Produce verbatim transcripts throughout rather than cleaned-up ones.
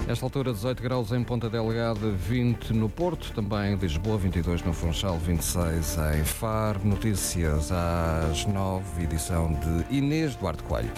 Esta altura, dezoito graus em Ponta Delgada, vinte no Porto, também Lisboa, vinte e dois no Funchal, vinte e seis em Faro. Notícias às nove, edição de Inês Duarte Coelho.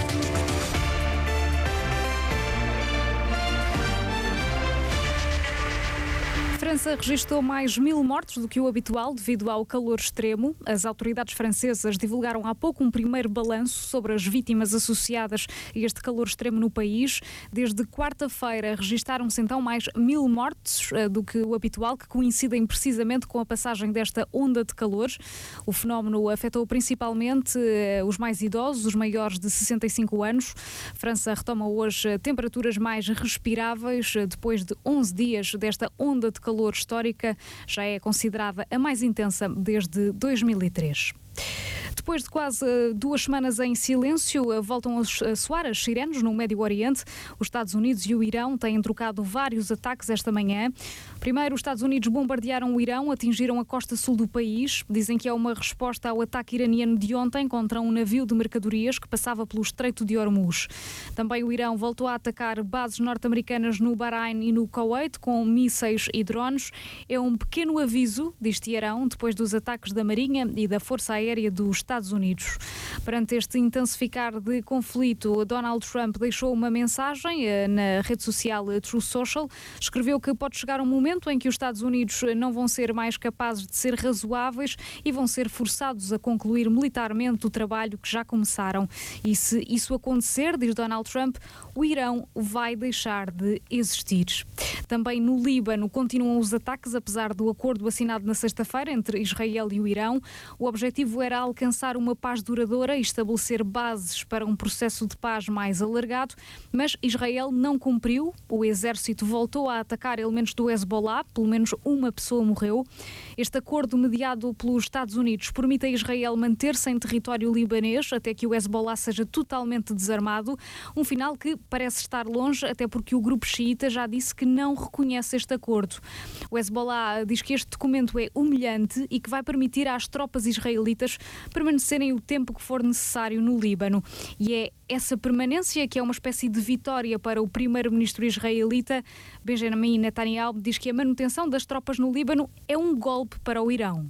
A França registrou mais mil mortos do que o habitual devido ao calor extremo. As autoridades francesas divulgaram há pouco um primeiro balanço sobre as vítimas associadas a este calor extremo no país. Desde quarta-feira registaram-se então mais mil mortes uh, do que o habitual, que coincidem precisamente com a passagem desta onda de calor. O fenómeno afetou principalmente uh, os mais idosos, os maiores de sessenta e cinco anos. A França retoma hoje temperaturas mais respiráveis uh, depois de onze dias desta onda de calor histórica, já é considerada a mais intensa desde dois mil e três. Depois de quase duas semanas em silêncio, voltam a soar as sirenes no Médio Oriente. Os Estados Unidos e o Irão têm trocado vários ataques esta manhã. Primeiro, os Estados Unidos bombardearam o Irão, atingiram a costa sul do país. Dizem que é uma resposta ao ataque iraniano de ontem contra um navio de mercadorias que passava pelo Estreito de Hormuz. Também o Irão voltou a atacar bases norte-americanas no Bahrein e no Kuwait com mísseis e drones. É um pequeno aviso, diz Teherão, depois dos ataques da Marinha e da Força Aérea dos Estados Unidos. Perante este intensificar de conflito, Donald Trump deixou uma mensagem na rede social Truth Social. Escreveu que pode chegar um momento em que os Estados Unidos não vão ser mais capazes de ser razoáveis e vão ser forçados a concluir militarmente o trabalho que já começaram. E se isso acontecer, diz Donald Trump, o Irão vai deixar de existir. Também no Líbano continuam os ataques, apesar do acordo assinado na sexta-feira entre Israel e o Irão. O objetivo era alcançar uma paz duradoura e estabelecer bases para um processo de paz mais alargado, mas Israel não cumpriu. O exército voltou a atacar elementos do Hezbollah, pelo menos uma pessoa morreu. Este acordo mediado pelos Estados Unidos permite a Israel manter-se em território libanês até que o Hezbollah seja totalmente desarmado, um final que parece estar longe, até porque o grupo xiita já disse que não reconhece este acordo. O Hezbollah diz que este documento é humilhante e que vai permitir às tropas israelitas permanecerem o tempo que for necessário no Líbano. E é essa permanência que é uma espécie de vitória para o primeiro-ministro israelita. Benjamin Netanyahu diz que a manutenção das tropas no Líbano é um golpe para o Irão.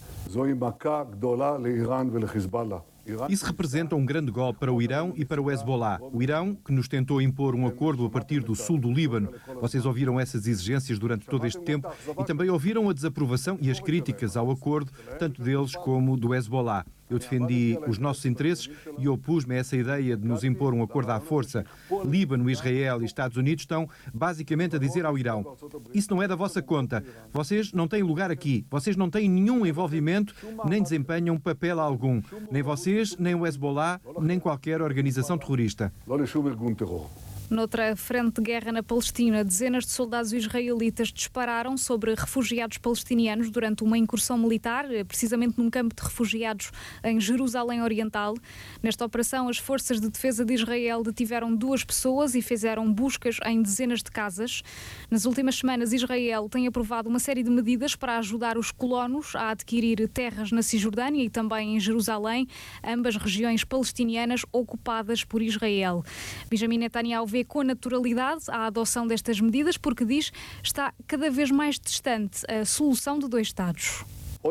Isso representa um grande golpe para o Irão e para o Hezbollah. O Irão, que nos tentou impor um acordo a partir do sul do Líbano. Vocês ouviram essas exigências durante todo este tempo e também ouviram a desaprovação e as críticas ao acordo, tanto deles como do Hezbollah. Eu defendi os nossos interesses e opus-me a essa ideia de nos impor um acordo à força. Líbano, Israel e Estados Unidos estão basicamente a dizer ao Irão: isso não é da vossa conta. Vocês não têm lugar aqui. Vocês não têm nenhum envolvimento, nem desempenham papel algum. Nem vocês, nem o Hezbollah, nem qualquer organização terrorista. Noutra frente de guerra na Palestina, dezenas de soldados israelitas dispararam sobre refugiados palestinianos durante uma incursão militar, precisamente num campo de refugiados em Jerusalém Oriental. Nesta operação, as forças de defesa de Israel detiveram duas pessoas e fizeram buscas em dezenas de casas. Nas últimas semanas, Israel tem aprovado uma série de medidas para ajudar os colonos a adquirir terras na Cisjordânia e também em Jerusalém, ambas regiões palestinianas ocupadas por Israel. Benjamin Netanyahu vê com naturalidade a adoção destas medidas porque diz que está cada vez mais distante a solução de dois Estados.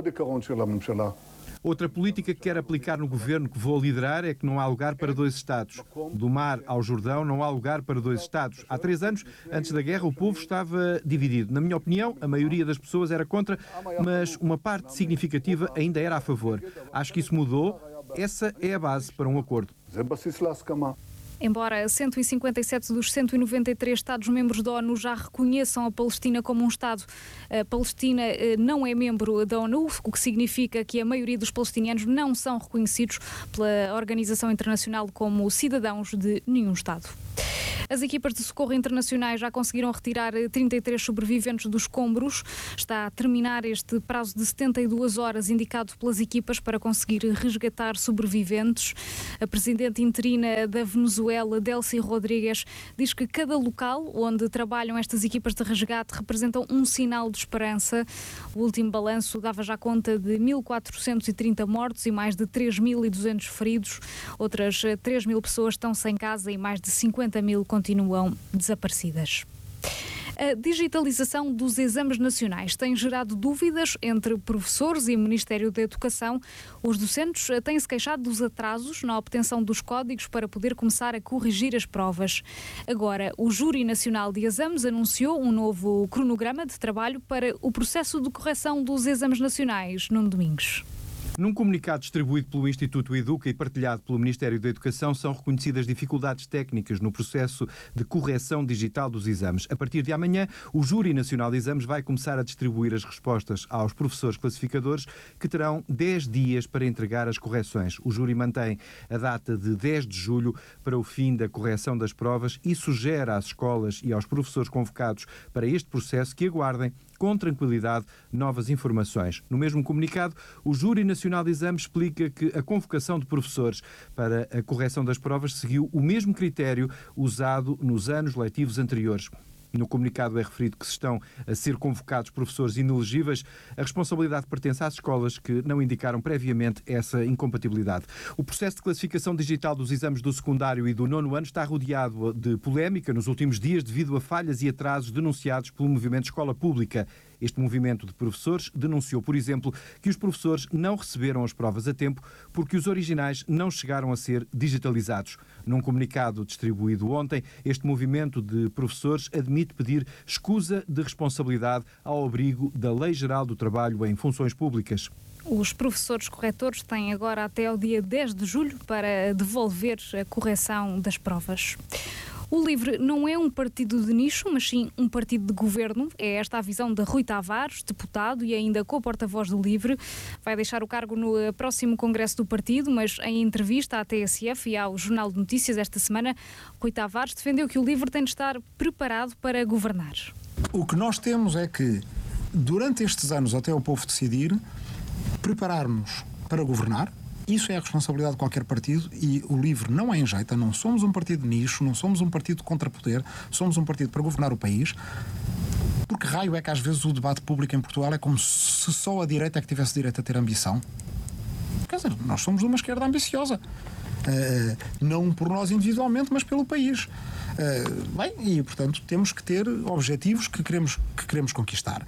Outra política que quer aplicar no governo que vou liderar é que não há lugar para dois Estados. Do mar ao Jordão não há lugar para dois Estados. Há três anos, antes da guerra, o povo estava dividido. Na minha opinião, a maioria das pessoas era contra, mas uma parte significativa ainda era a favor. Acho que isso mudou. Essa é a base para um acordo. Embora cento e cinquenta e sete dos cento e noventa e três Estados-membros da ONU já reconheçam a Palestina como um Estado, a Palestina não é membro da ONU, o que significa que a maioria dos palestinianos não são reconhecidos pela Organização Internacional como cidadãos de nenhum Estado. As equipas de socorro internacionais já conseguiram retirar trinta e três sobreviventes dos escombros. Está a terminar este prazo de setenta e duas horas indicado pelas equipas para conseguir resgatar sobreviventes. A presidente interina da Venezuela, Delcy Rodrigues, diz que cada local onde trabalham estas equipas de resgate representam um sinal de esperança. O último balanço dava já conta de mil quatrocentos e trinta mortos e mais de três mil e duzentos feridos. Outras três mil pessoas estão sem casa e mais de cinquenta mil continuam desaparecidas. A digitalização dos exames nacionais tem gerado dúvidas entre professores e Ministério da Educação. Os docentes têm-se queixado dos atrasos na obtenção dos códigos para poder começar a corrigir as provas. Agora, o Júri Nacional de Exames anunciou um novo cronograma de trabalho para o processo de correção dos exames nacionais. Nuno Domingos. Num comunicado distribuído pelo Instituto Educa e partilhado pelo Ministério da Educação, são reconhecidas dificuldades técnicas no processo de correção digital dos exames. A partir de amanhã, o Júri Nacional de Exames vai começar a distribuir as respostas aos professores classificadores, que terão dez dias para entregar as correções. O júri mantém a data de dez de julho para o fim da correção das provas e sugere às escolas e aos professores convocados para este processo que aguardem com tranquilidade novas informações. No mesmo comunicado, o Júri Nacional de Exames explica que a convocação de professores para a correção das provas seguiu o mesmo critério usado nos anos letivos anteriores. No comunicado é referido que se estão a ser convocados professores inelegíveis. A responsabilidade pertence às escolas que não indicaram previamente essa incompatibilidade. O processo de classificação digital dos exames do secundário e do nono ano está rodeado de polémica nos últimos dias devido a falhas e atrasos denunciados pelo movimento Escola Pública. Este movimento de professores denunciou, por exemplo, que os professores não receberam as provas a tempo porque os originais não chegaram a ser digitalizados. Num comunicado distribuído ontem, este movimento de professores admite pedir escusa de responsabilidade ao abrigo da Lei Geral do Trabalho em Funções Públicas. Os professores corretores têm agora até ao dia dez de julho para devolver a correção das provas. O LIVRE não é um partido de nicho, mas sim um partido de governo. É esta a visão de Rui Tavares, deputado e ainda co-porta-voz do LIVRE. Vai deixar o cargo no próximo congresso do partido, mas em entrevista à T S F e ao Jornal de Notícias esta semana, Rui Tavares defendeu que o LIVRE tem de estar preparado para governar. O que nós temos é que, durante estes anos, até o povo decidir, preparar-nos para governar. Isso é a responsabilidade de qualquer partido e o LIVRE não é enjeita, não somos um partido de nicho, não somos um partido de contrapoder, somos um partido para governar o país. Porque raio é que às vezes o debate público em Portugal é como se só a direita é que tivesse direito a ter ambição? Quer dizer, nós somos uma esquerda ambiciosa. Uh, não por nós individualmente, mas pelo país. Uh, bem, e portanto temos que ter objetivos que queremos, que queremos conquistar.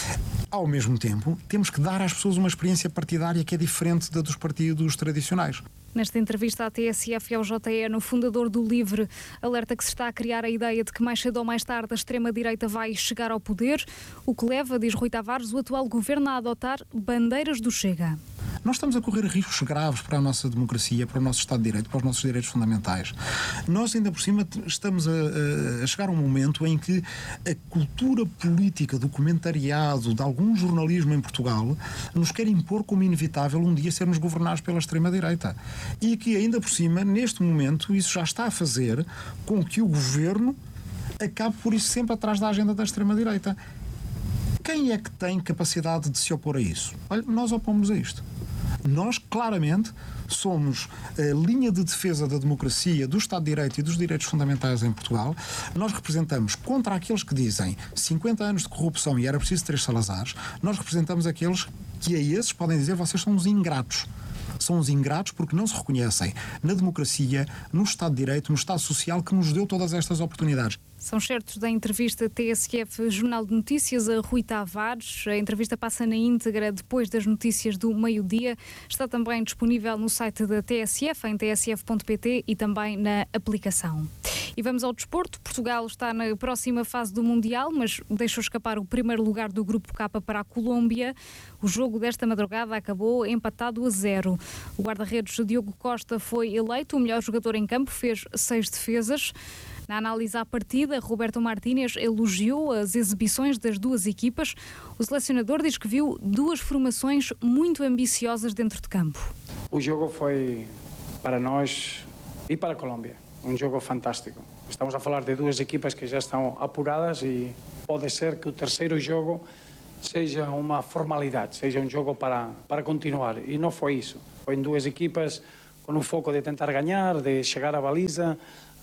Ao mesmo tempo, temos que dar às pessoas uma experiência partidária que é diferente da dos partidos tradicionais. Nesta entrevista à T S F e ao J N, o fundador do LIVRE alerta que se está a criar a ideia de que mais cedo ou mais tarde a extrema-direita vai chegar ao poder, o que leva, diz Rui Tavares, o atual governo a adotar bandeiras do Chega. Nós estamos a correr riscos graves para a nossa democracia, para o nosso Estado de Direito, para os nossos direitos fundamentais. Nós, ainda por cima, estamos a, a chegar a um momento em que a cultura política do comentariado, de algum jornalismo em Portugal, nos quer impor como inevitável um dia sermos governados pela extrema-direita. E que, ainda por cima, neste momento, isso já está a fazer com que o governo acabe por isso sempre atrás da agenda da extrema-direita. Quem é que tem capacidade de se opor a isso? Olha, nós opomos a isto. Nós, claramente, somos a linha de defesa da democracia, do Estado de Direito e dos direitos fundamentais em Portugal. Nós representamos contra aqueles que dizem cinquenta anos de corrupção e era preciso três Salazares. Nós representamos aqueles que a esses podem dizer vocês são uns ingratos. São os ingratos porque não se reconhecem na democracia, no Estado de Direito, no Estado Social que nos deu todas estas oportunidades. São certos da entrevista T S F Jornal de Notícias a Rui Tavares. A entrevista passa na íntegra depois das notícias do meio-dia. Está também disponível no site da T S F, em t s f ponto p t e também na aplicação. E vamos ao desporto. Portugal está na próxima fase do Mundial, mas deixou escapar o primeiro lugar do Grupo K para a Colômbia. O jogo desta madrugada acabou empatado a zero. O guarda-redes Diogo Costa foi eleito o melhor jogador em campo, fez seis defesas. Na análise à partida, Roberto Martínez elogiou as exibições das duas equipas. O selecionador diz que viu duas formações muito ambiciosas dentro de campo. O jogo foi, para nós e para a Colômbia, um jogo fantástico. Estamos a falar de duas equipas que já estão apuradas e pode ser que o terceiro jogo seja uma formalidade, seja um jogo para, para continuar. E não foi isso. Foi em duas equipas com o foco de tentar ganhar, de chegar à baliza.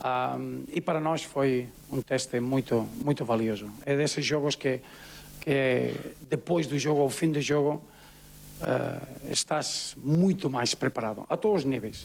Um, e para nós foi um teste muito, muito valioso. É desses jogos que, que depois do jogo, ao fim do jogo, uh, estás muito mais preparado, a todos os níveis.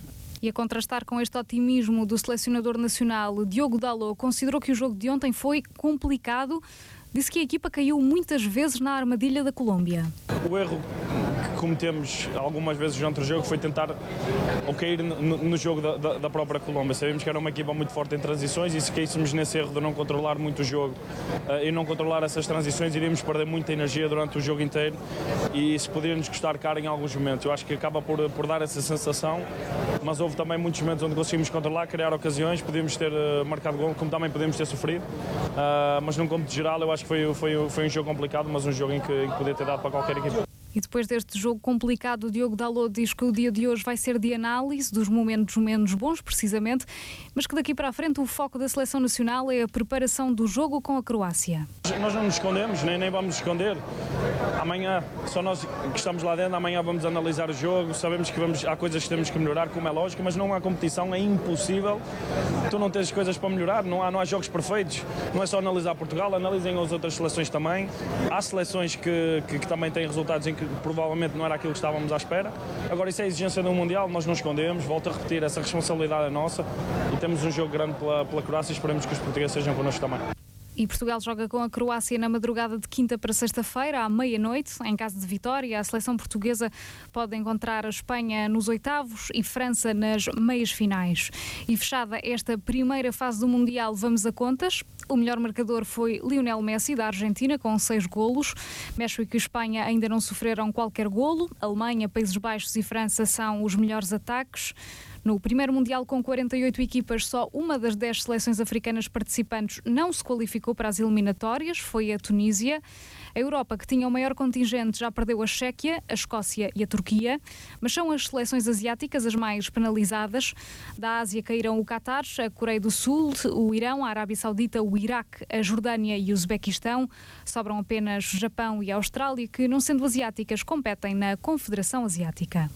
E a contrastar com este otimismo do selecionador nacional, Diogo Dalot considerou que o jogo de ontem foi complicado. Disse que a equipa caiu muitas vezes na armadilha da Colômbia. O erro que cometemos algumas vezes durante o jogo foi tentar ou cair no, no jogo da, da, da própria Colômbia. Sabíamos que era uma equipa muito forte em transições e se caíssemos nesse erro de não controlar muito o jogo uh, e não controlar essas transições, iríamos perder muita energia durante o jogo inteiro e isso poderia nos custar caro em alguns momentos. Eu acho que acaba por, por dar essa sensação, mas houve também muitos momentos onde conseguimos controlar, criar ocasiões, podíamos ter uh, marcado gol, como também podíamos ter sofrido, uh, mas num cômputo geral eu acho que foi, foi, foi um jogo complicado, mas um jogo em que, em que podia ter dado para qualquer equipa. E depois deste jogo complicado, o Diogo Dalot diz que o dia de hoje vai ser de análise dos momentos menos bons, precisamente, mas que daqui para a frente o foco da seleção nacional é a preparação do jogo com a Croácia. Nós não nos escondemos, nem, nem vamos esconder. Amanhã, só nós que estamos lá dentro, amanhã vamos analisar o jogo, sabemos que vamos, há coisas que temos que melhorar, como é lógico, mas não há competição, é impossível. Tu não tens coisas para melhorar, não há, não há jogos perfeitos. Não é só analisar Portugal, analisem as outras seleções também. Há seleções que, que, que também têm resultados em que provavelmente não era aquilo que estávamos à espera. Agora, isso é a exigência do Mundial, nós não escondemos, volto a repetir, essa responsabilidade é nossa e temos um jogo grande pela, pela Croácia e esperemos que os portugueses sejam connosco também. E Portugal joga com a Croácia na madrugada de quinta para sexta-feira, à meia-noite. Em caso de vitória, a seleção portuguesa pode encontrar a Espanha nos oitavos e França nas meias finais. E fechada esta primeira fase do Mundial, vamos a contas. O melhor marcador foi Lionel Messi, da Argentina, com seis golos. México e Espanha ainda não sofreram qualquer golo. Alemanha, Países Baixos e França são os melhores ataques. No primeiro Mundial com quarenta e oito equipas, só uma das dez seleções africanas participantes não se qualificou para as eliminatórias, foi a Tunísia. A Europa, que tinha o maior contingente, já perdeu a Chequia, a Escócia e a Turquia, mas são as seleções asiáticas as mais penalizadas. Da Ásia caíram o Qatar, a Coreia do Sul, o Irão, a Arábia Saudita, o Iraque, a Jordânia e o Uzbequistão. Sobram apenas o Japão e a Austrália, que, não sendo asiáticas, competem na Confederação Asiática.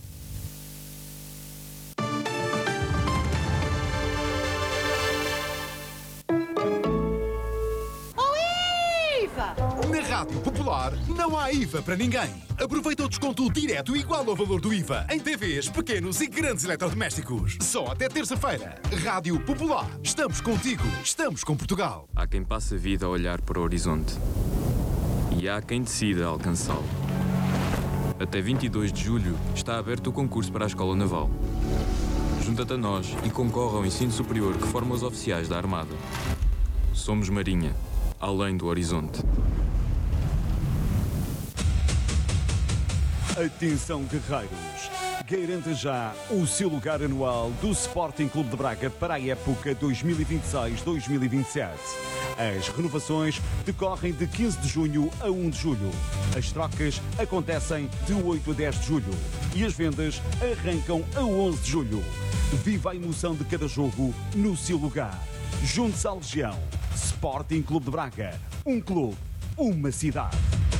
Na Rádio Popular não há I V A para ninguém. Aproveita o desconto direto igual ao valor do I V A em T Vs, pequenos e grandes eletrodomésticos. Só até terça-feira. Rádio Popular. Estamos contigo. Estamos com Portugal. Há quem passe a vida a olhar para o horizonte. E há quem decida alcançá-lo. Até vinte e dois de julho está aberto o concurso para a Escola Naval. Junta-te a nós e concorre ao ensino superior que forma os oficiais da Armada. Somos Marinha. Além do horizonte. Atenção, guerreiros! Garanta já o seu lugar anual do Sporting Clube de Braga para a época dois mil e vinte e seis dois mil e vinte e sete. As renovações decorrem de quinze de junho a um de julho. As trocas acontecem de oito a dez de julho. E as vendas arrancam a onze de julho. Viva a emoção de cada jogo no seu lugar. Junte-se à Legião. Sporting Clube de Braga. Um clube, uma cidade.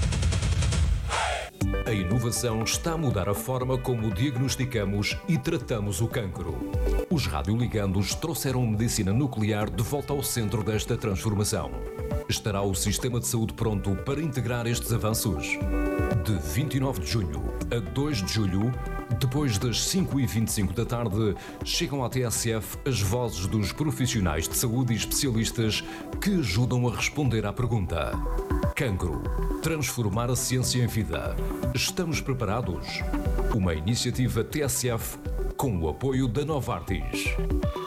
A inovação está a mudar a forma como diagnosticamos e tratamos o cancro. Os radioligandos trouxeram medicina nuclear de volta ao centro desta transformação. Estará o sistema de saúde pronto para integrar estes avanços? De vinte e nove de junho a dois de julho, depois das cinco e vinte e cinco da tarde, chegam à T S F as vozes dos profissionais de saúde e especialistas que ajudam a responder à pergunta: cancro, transformar a ciência em vida. Estamos preparados? Uma iniciativa T S F com o apoio da Novartis.